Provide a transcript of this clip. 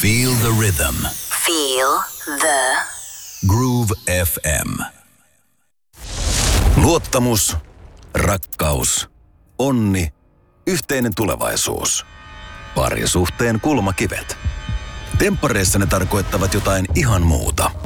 Feel the rhythm. Feel the Groove FM. Luottamus, rakkaus, onni, yhteinen tulevaisuus. Parisuhteen kulmakivet. Temppareissa ne tarkoittavat jotain ihan muuta.